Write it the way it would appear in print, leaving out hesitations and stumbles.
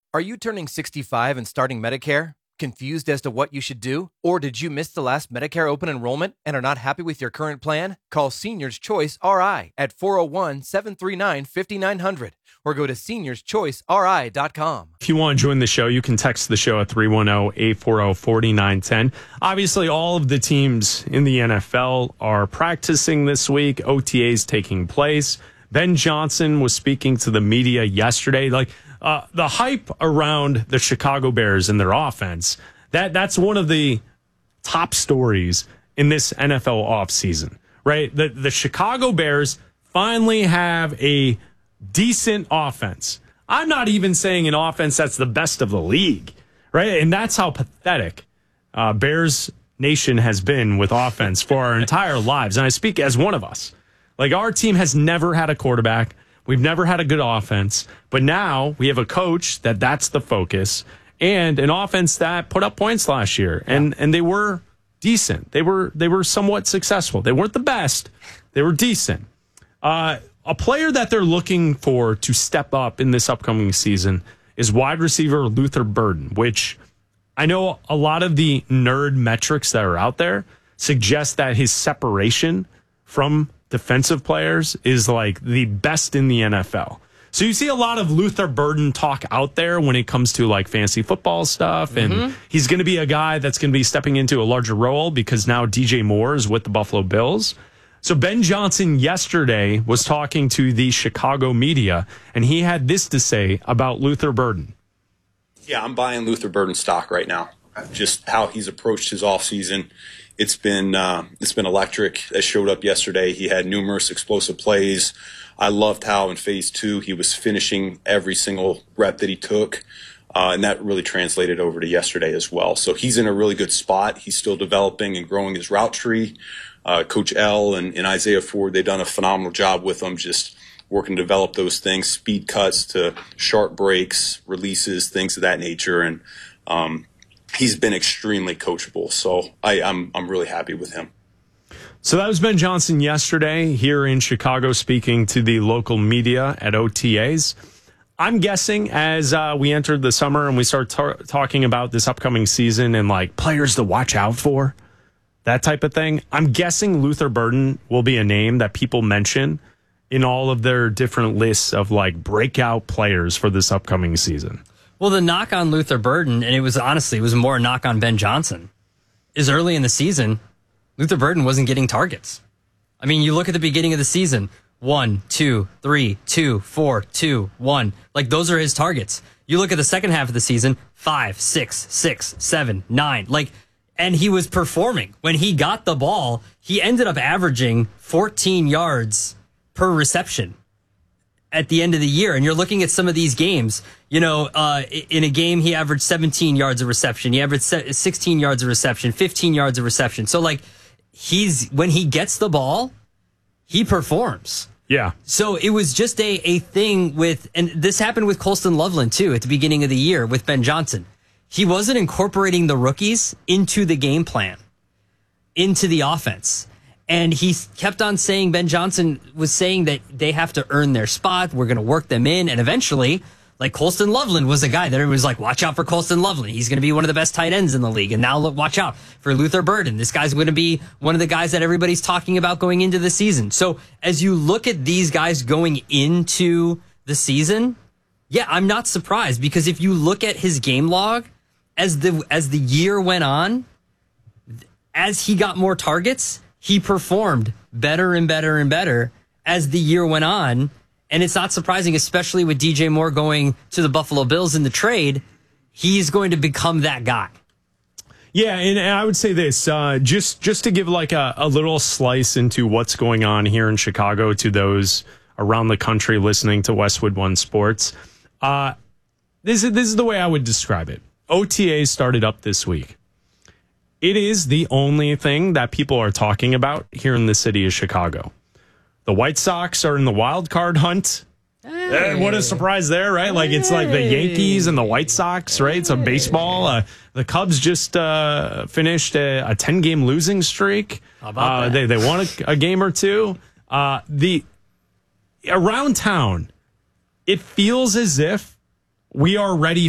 Are you turning 65 and starting Medicare? Confused as to what you should do? Or did you miss the last Medicare open enrollment and are not happy with your current plan? Call Seniors Choice RI at 401-739-5900 or go to seniorschoiceri.com. If you want to join the show, you can text the show at 310-840-4910. Obviously, all of the teams in the NFL are practicing this week. OTAs taking place. Ben Johnson was speaking to the media yesterday. The hype around the Chicago Bears and their offense, that's one of the top stories in this NFL offseason, right? The Chicago Bears finally have a decent offense. I'm not even saying an offense that's the best of the league, right? And that's how pathetic Bears Nation has been with offense for our entire lives. And I speak as one of us. Our team has never had a quarterback. We've never had a good offense, but now we have a coach that's the focus and an offense that put up points last year, and they were decent. They were somewhat successful. They weren't the best. They were decent. A player that they're looking for to step up in this upcoming season is wide receiver Luther Burden, which I know a lot of the nerd metrics that are out there suggest that his separation from defensive players is the best in the NFL. So you see a lot of Luther Burden talk out there when it comes to fantasy football stuff. And he's going to be a guy that's going to be stepping into a larger role because now DJ Moore is with the Buffalo Bills. So Ben Johnson yesterday was talking to the Chicago media, and he had this to say about Luther Burden. Yeah, I'm buying Luther Burden stock right now. Just how he's approached his offseason. It's been electric. That showed up yesterday. He had numerous explosive plays. I loved how in phase 2 he was finishing every single rep that he took, and that really translated over to yesterday as well. So he's in a really good spot. He's still developing and growing his route tree. Coach L and Isaiah Ford, they've done a phenomenal job with him, just working to develop those things, speed cuts to sharp breaks, releases, things of that nature, and he's been extremely coachable, so I'm really happy with him. So that was Ben Johnson yesterday here in Chicago speaking to the local media at OTAs. I'm guessing as we entered the summer and we start talking about this upcoming season and players to watch out for, that type of thing, I'm guessing Luther Burden will be a name that people mention in all of their different lists of breakout players for this upcoming season. Well, the knock on Luther Burden, and it was more a knock on Ben Johnson, is early in the season, Luther Burden wasn't getting targets. I mean, you look at the beginning of the season, 1, 2, 3, 2, 4, 2, 1. Those are his targets. You look at the second half of the season, 5, 6, 6, 7, 9. And he was performing. When he got the ball, he ended up averaging 14 yards per reception at the end of the year. And you're looking at some of these games, in a game, he averaged 17 yards of reception. He averaged 16 yards of reception, 15 yards of reception. So when he gets the ball, he performs. Yeah. So it was just a thing and this happened with Colston Loveland too, at the beginning of the year with Ben Johnson. He wasn't incorporating the rookies into the game plan, into the offense. And he kept on saying, Ben Johnson was saying that they have to earn their spot. We're going to work them in. And eventually, Colston Loveland was a guy that everybody was watch out for Colston Loveland. He's going to be one of the best tight ends in the league. And now watch out for Luther Burden. This guy's going to be one of the guys that everybody's talking about going into the season. So as you look at these guys going into the season, yeah, I'm not surprised, because if you look at his game log as the year went on, as he got more targets, he performed better and better and better as the year went on. And it's not surprising, especially with DJ Moore going to the Buffalo Bills in the trade, he's going to become that guy. Yeah, and I would say this, just to give a little slice into what's going on here in Chicago to those around the country listening to Westwood One Sports. This is the way I would describe it. OTA started up this week. It is the only thing that people are talking about here in the city of Chicago. The White Sox are in the wild card hunt. Hey. What a surprise there, right? It's the Yankees and the White Sox, right? It's a baseball. The Cubs just finished a 10-game losing streak. How about that? They won a game or two. Around town, it feels as if we are ready